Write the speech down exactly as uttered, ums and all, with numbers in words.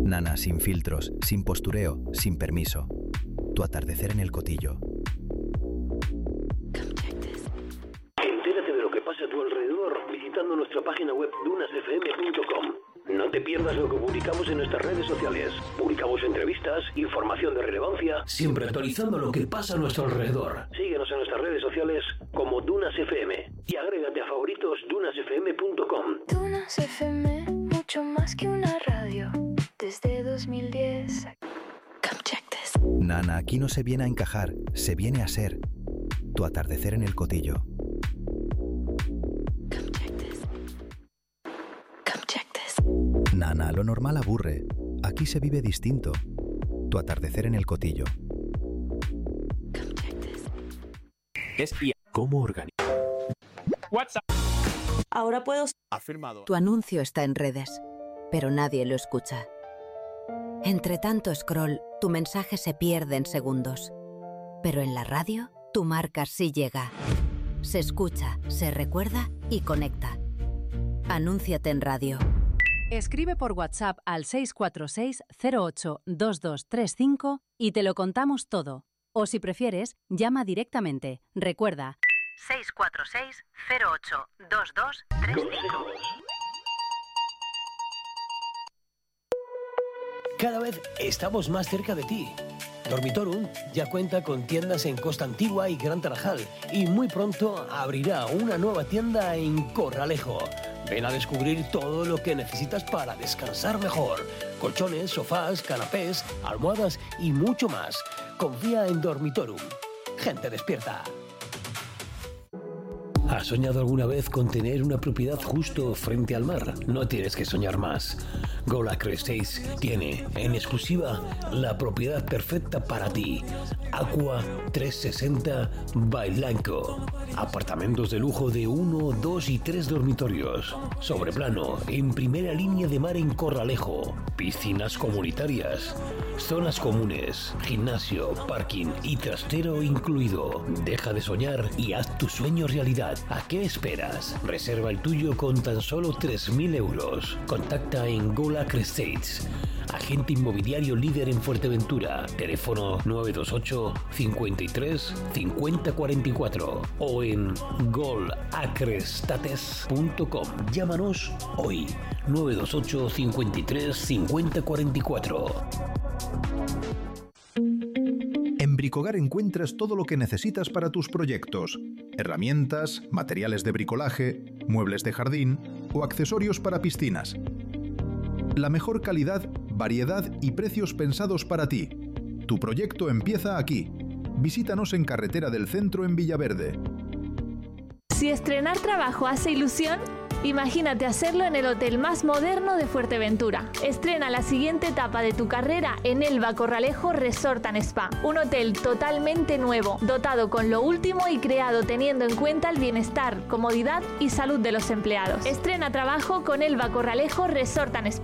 Nana, sin filtros, sin postureo, sin permiso. Tu atardecer en el Cotillo. Entérate de lo que pasa a tu alrededor visitando nuestra página web dunas f m punto com. No te pierdas lo que publicamos en nuestras redes sociales. Publicamos entrevistas, información de relevancia, siempre actualizando lo que pasa a nuestro alrededor. Síguenos en nuestras redes sociales como Dunas F M y agrégate a favoritos dunas f m punto com. Dunas F M, mucho más que una radio. Desde dos mil diez. Come check this. Nana, aquí no se viene a encajar, se viene a ser. Tu atardecer en el Cotillo. Come check this. Come check this. Nana, lo normal aburre. Aquí se vive distinto. Tu atardecer en el Cotillo. Come check this. Es y cómo organizar. WhatsApp. Ahora puedo. Afirmado. Tu anuncio está en redes, pero nadie lo escucha. Entre tanto scroll, tu mensaje se pierde en segundos. Pero en la radio, tu marca sí llega. Se escucha, se recuerda y conecta. Anúnciate en radio. Escribe por WhatsApp al seis cuatro seis cero ocho dos dos tres cinco y te lo contamos todo. O si prefieres, llama directamente. Recuerda, seis cuatro seis cero ocho dos dos tres cinco. Cada vez estamos más cerca de ti. Dormitorum ya cuenta con tiendas en Costa Antigua y Gran Tarajal y muy pronto abrirá una nueva tienda en Corralejo. Ven a descubrir todo lo que necesitas para descansar mejor. Colchones, sofás, canapés, almohadas y mucho más. Confía en Dormitorum. Gente despierta. ¿Has soñado alguna vez con tener una propiedad justo frente al mar? No tienes que soñar más. Gold Acre Estates tiene, en exclusiva, la propiedad perfecta para ti. Aqua trescientos sesenta by Blanco. Apartamentos de lujo de uno, dos y tres dormitorios. Sobreplano, en primera línea de mar en Corralejo. Piscinas comunitarias. Zonas comunes, gimnasio, parking y trastero incluido. Deja de soñar y haz tu sueño realidad. ¿A qué esperas? Reserva el tuyo con tan solo tres mil euros. Contacta en Gold Acre Estates, agente inmobiliario líder en Fuerteventura. Teléfono nueve dos ocho cincuenta y tres cincuenta cuarenta y cuatro o en gold acre estates punto com. Llámanos hoy nueve dos ocho cincuenta y tres cincuenta cuarenta y cuatro. En Bricogar encuentras todo lo que necesitas para tus proyectos: herramientas, materiales de bricolaje, muebles de jardín o accesorios para piscinas. La mejor calidad, variedad y precios pensados para ti. Tu proyecto empieza aquí. Visítanos en Carretera del Centro en Villaverde. Si estrenar trabajo hace ilusión, imagínate hacerlo en el hotel más moderno de Fuerteventura. Estrena la siguiente etapa de tu carrera en Elba Corralejo Resort and Spa. Un hotel totalmente nuevo, dotado con lo último y creado teniendo en cuenta el bienestar, comodidad y salud de los empleados. Estrena trabajo con Elba Corralejo Resort and Spa.